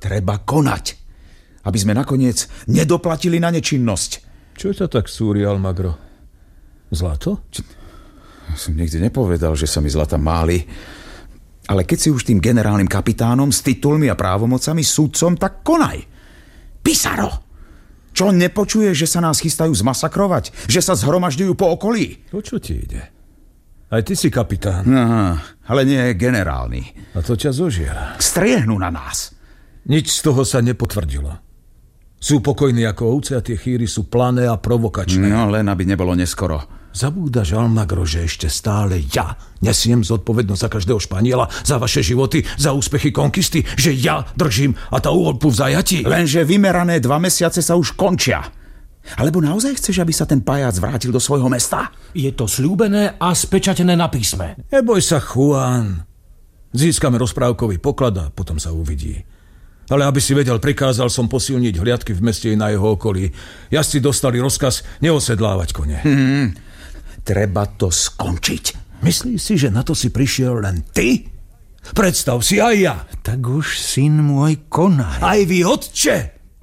Treba konať, aby sme nakoniec nedoplatili na nečinnosť. Čo ťa tak súri, Almagro? Zlato? Som nikdy nepovedal, že sa mi zlata máli. Ale keď si už tým generálnym kapitánom s titulmi a právomocami, sudcom, tak konaj. Pizarro! Čo, nepočuješ, že sa nás chystajú zmasakrovať? Že sa zhromažďujú po okolí? O čo ti ide? Aj ty si kapitán. Aha, ale nie generálny. A to ťa zožiera. Striehnú na nás. Nič z toho sa nepotvrdilo. Sú pokojní ako ovce a tie chýry sú plané a provokačné. No, len aby nebolo neskoro. Zabúdaš, Almagro, že ešte stále ja nesiem zodpovednosť za každého Španiela, za vaše životy, za úspechy konkisty, že ja držím Atahualpu v zajatí. Lenže vymerané 2 mesiace sa už končia. Alebo naozaj chceš, aby sa ten pajac vrátil do svojho mesta? Je to sľúbené a spečatené na písme. Neboj sa, Juan. Získame rozprávkový poklad a potom sa uvidí. Ale aby si vedel, prikázal som posilniť hliadky v meste i na jeho okolí. Jazdci dostali rozkaz neosedlávať kone. Treba to skončiť. Myslíš si, že na to si prišiel len ty? Predstav si aj ja. Tak už, syn môj, konaj. Aj vy, otče.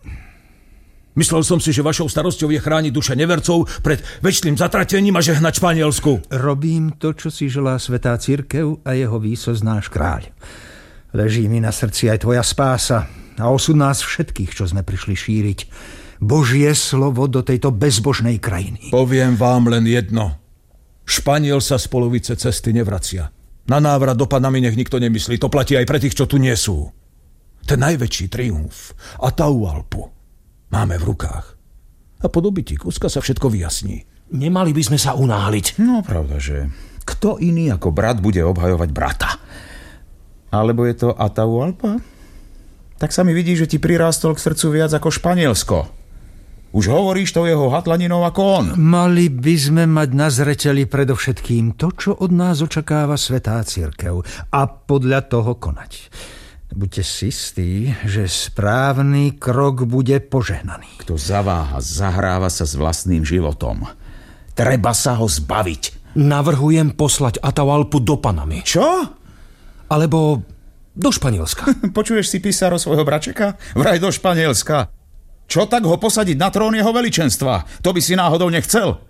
Myslel som si, že vašou starosťou je chrániť duše nevercov pred večným zatratením a žehnať Španielsku. Robím to, čo si želá svätá cirkev a jeho výsost náš kráľ. Leží mi na srdci aj tvoja spása a osud nás všetkých, čo sme prišli šíriť Božie slovo do tejto bezbožnej krajiny. Poviem vám len jedno. Španiel sa z polovice cesty nevracia. Na návrat do Panamy nech nikto nemyslí. To platí aj pre tých, čo tu nie sú. Ten najväčší triumf Atahualpu máme v rukách. A po dobytí Kuska sa všetko vyjasní. Nemali by sme sa unáhliť. No, pravda, že kto iný ako brat bude obhajovať brata? Alebo je to Atahualpa? Tak sa mi vidí, že ti prirástol k srdcu viac ako Španielsko. Už hovoríš to jeho hatlaninou ako on. Mali by sme mať na zreteli predovšetkým to, čo od nás očakáva svätá cirkev a podľa toho konať. Buďte si istí, že správny krok bude požehnaný. Kto zaváha, zahráva sa s vlastným životom. Treba sa ho zbaviť. Navrhujem poslať Atahualpu do Panamy. Čo? Alebo do Španielska. Počuješ si, Pizarro, svojho bračeka? Vraj do Španielska. Čo tak ho posadiť na trón jeho veličenstva? To by si náhodou nechcel?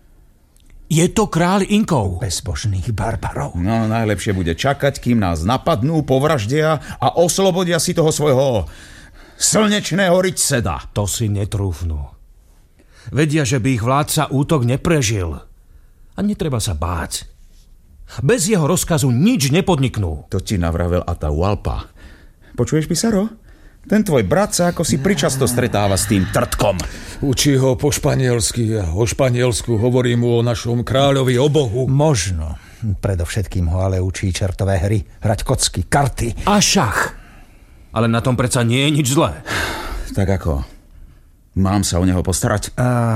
Je to kráľ Inkov. Bezbožných barbarov. No, najlepšie bude čakať, kým nás napadnú, povraždia a oslobodia si toho svojho slnečného ričseda. To si netrúfnú. Vedia, že by ich vládca útok neprežil. A netreba sa báť. Bez jeho rozkazu nič nepodniknú. To ti navravel Atahualpa. Počuješ, Pizarro? Ten tvoj brat sa ako si pričasto stretáva s tým trtkom. Učí ho po španielsky a o Španielsku hovorí mu o našom kráľovi, o Bohu. Možno. Predovšetkým ho ale učí čertové hry, hrať kocky, karty. A šach. Ale na tom predsa nie je nič zlé. Tak ako? Mám sa o neho postarať?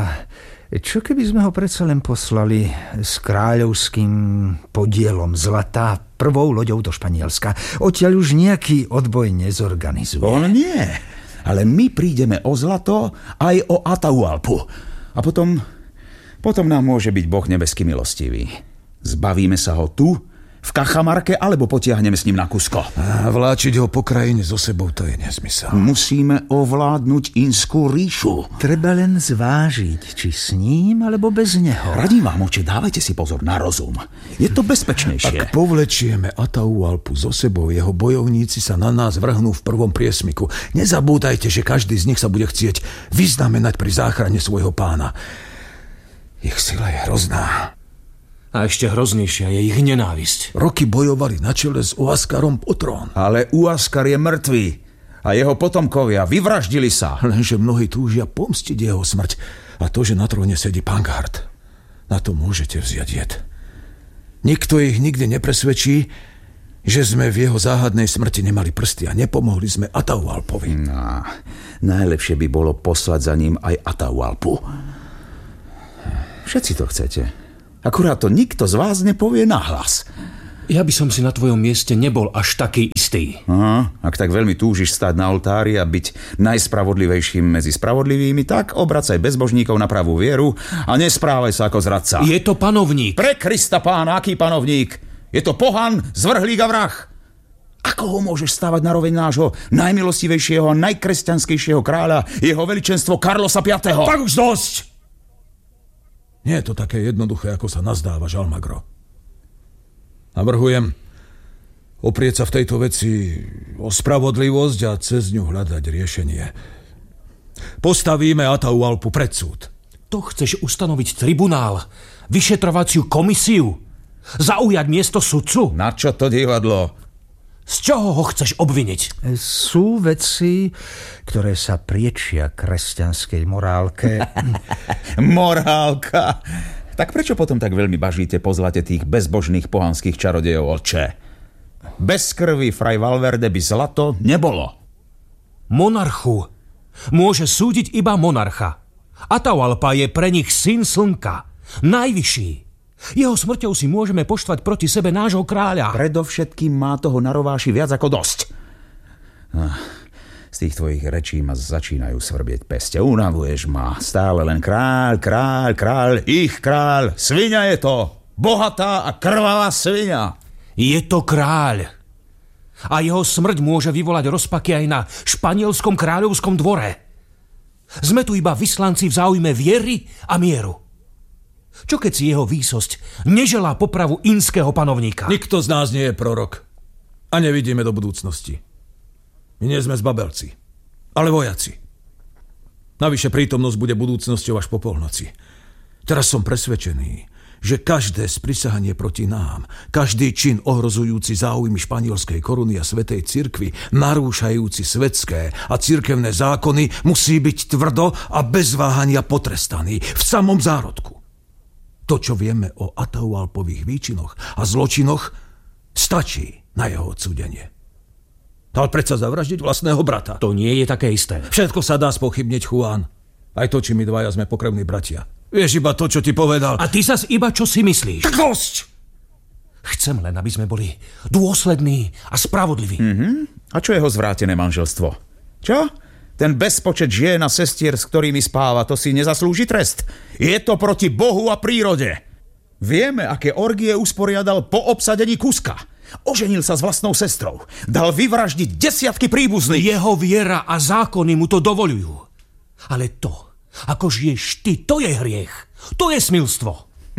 Čo keby sme ho predsa len poslali s kráľovským podielom zlata prvou loďou do Španielska? Odtiaľ už nejaký odboj nezorganizuje. On nie, ale my prídeme o zlato aj o Atahualpu. A potom nám môže byť Boh nebeský milostivý. Zbavíme sa ho tu, v Cajamarke, alebo potiahneme s ním na Cusco. A vláčiť ho po krajine so sebou, to je nezmysel. Musíme ovládnuť Inskú ríšu. Treba len zvážiť, či s ním, alebo bez neho. Radím vám, oče, dávajte si pozor na rozum. Je to bezpečnejšie. Ak povlečieme Atahualpu so sebou, jeho bojovníci sa na nás vrhnú v prvom priesmiku. Nezabúdajte, že každý z nich sa bude chcieť vyznamenať pri záchrane svojho pána. Ich sila je hrozná. A ešte hroznejšia je ich nenávisť. Roky bojovali na čele s Uaskarom o trón. Ale Uaskar je mŕtvý a jeho potomkovia vyvraždili sa. Lenže mnohí túžia pomstiť jeho smrť. A to, že na tróne sedí Pankhard, na to môžete vziať jed. Nikto ich nikdy nepresvedčí, že sme v jeho záhadnej smrti nemali prsty a nepomohli sme Atahualpovi. No, najlepšie by bolo poslať za ním aj Atahualpu. Všetci to chcete. Akurát to nikto z vás nepovie nahlas. Ja by som si na tvojom mieste nebol až taký istý. Ak tak veľmi túžiš stáť na oltári a byť najspravodlivejším medzi spravodlivými, tak obracaj bezbožníkov na pravú vieru a nesprávaj sa ako zradca. Je to panovník. Pre Krista pána, aký panovník? Je to pohan, zvrhlík a vrah. Ako ho môžeš stávať na roveň nášho najmilostivejšieho a najkresťanskejšieho kráľa, jeho veličenstvo Karlosa V? Tak už dosť! Nie je to také jednoduché, ako sa nazdávaš, Almagro. Navrhujem oprieť sa v tejto veci o spravodlivosť a cez ňu hľadať riešenie. Postavíme Atahualpu pred súd. To chceš ustanoviť tribunál, vyšetrovaciu komisiu, zaujať miesto sudcu? Na čo to divadlo? Z čoho ho chceš obviniť? Sú veci, ktoré sa priečia kresťanskej morálke. Morálka? Tak prečo potom tak veľmi bažíte po zlate tých bezbožných pohanských čarodejov, oče? Bez krvi Fray Valverde by zlato nebolo. Monarchu môže súdiť iba monarcha. Atahualpa je pre nich syn slnka, najvyšší. Jeho smrťou si môžeme poštvať proti sebe nášho kráľa. Predovšetkým má toho na rováši viac ako dosť. Z tých tvojich rečí ma začínajú svrbieť peste. Unavuješ ma. Stále len kráľ, ich kráľ. Sviňa je to. Bohatá a krvavá sviňa. Je to kráľ. A jeho smrť môže vyvolať rozpaky aj na španielskom kráľovskom dvore. Sme tu iba vyslanci v záujme viery a mieru. Čo keď si jeho výsosť neželá popravu inského panovníka? Nikto z nás nie je prorok. A nevidíme do budúcnosti. My nie sme zbabelci, ale vojaci. Navyše prítomnosť bude budúcnosťou až po polnoci. Teraz som presvedčený, že každé sprisahanie proti nám, každý čin ohrozujúci záujmy španielskej koruny a svätej cirkvi, narúšajúci svetské a cirkevné zákony, musí byť tvrdo a bez váhania potrestaný v samom zárodku. To, čo vieme o Atahualpových výčinoch a zločinoch, stačí na jeho odsúdenie. Dal predsa zavraždiť vlastného brata. To nie je také isté. Všetko sa dá spochybniť, Juan. Aj to, či my dvaja sme pokrevní bratia. Vieš iba to, čo ti povedal. A ty zas iba čo si myslíš? Tak dosť! Chcem len, aby sme boli dôslední a spravodliví. A čo jeho zvrátené manželstvo? Čo? Ten bezpočet žien a sestier, s ktorými spáva, to si nezaslúži trest. Je to proti Bohu a prírode. Vieme, aké orgie usporiadal po obsadení Kuska. Oženil sa s vlastnou sestrou. Dal vyvraždiť desiatky príbuzných. Jeho viera a zákony mu to dovolujú. Ale to, ako žiješ ty, to je hriech. To je smilstvo.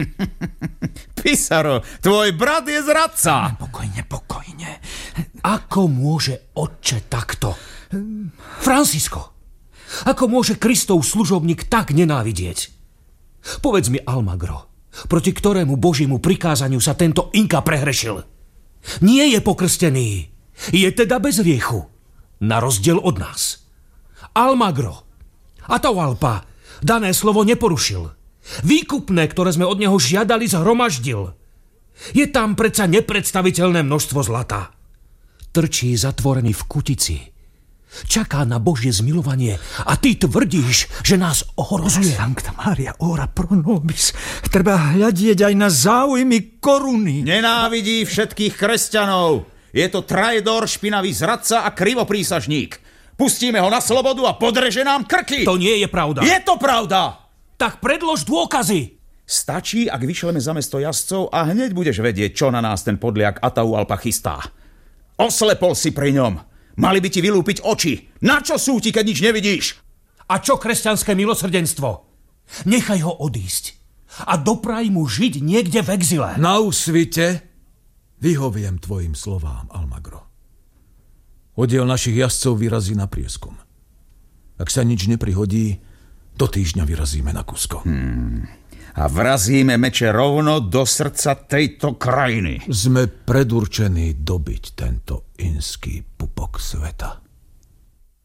Pizarro, tvoj brat je zradca. Pokojne. Ako môže otče takto? Francisco, ako môže Kristov služobník tak nenávidieť? Povedz mi, Almagro, proti ktorému Božiemu prikázaniu sa tento Inka prehrešil? Nie je pokrstený, je teda bez hriechu, na rozdiel od nás. Almagro, Atahualpa dané slovo neporušil. Výkupné, ktoré sme od neho žiadali, zhromaždil. Je tam predsa nepredstaviteľné množstvo zlata. Trčí zatvorený v kutici. Čaká na Božie zmilovanie a ty tvrdíš, že nás ohrozuje. Sancta Maria, ora pro nobis. Treba hľadieť aj na záujmy koruny. Nenávidí všetkých kresťanov. Je to trajdor, špinavý zradca a krivoprísažník. Pustíme ho na slobodu a podreže nám krky. To nie je pravda. Je to pravda. Tak predlož dôkazy. Stačí, ak vyšleme za mesto jazdcov a hneď budeš vedieť, čo na nás ten podliak Atahualpa chystá. Oslepol si pri ňom. Mali by ti vylúpiť oči. Na čo sú ti, keď nič nevidíš? A čo kresťanské milosrdenstvo? Nechaj ho odísť a dopraj mu žiť niekde v exile. Na úsvite vyhoviem tvojim slovám, Almagro. Oddiel našich jazdcov vyrazí na prieskum. Ak sa nič neprihodí, do týždňa vyrazíme na Kusko. A vrazíme meče rovno do srdca tejto krajiny. Sme predurčení dobiť tento inský pupok sveta.